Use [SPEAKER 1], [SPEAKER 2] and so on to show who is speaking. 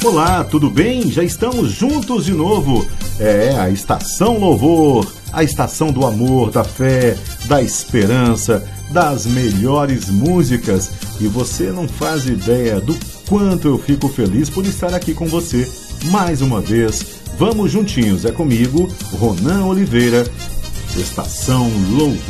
[SPEAKER 1] Olá, tudo bem? Já estamos juntos de novo. É a Estação Louvor, a estação do amor, da fé, da esperança, das melhores músicas. E você não faz ideia do quanto eu fico feliz por estar aqui com você mais uma vez. Vamos juntinhos, é comigo, Ronan Oliveira, Estação Louvor.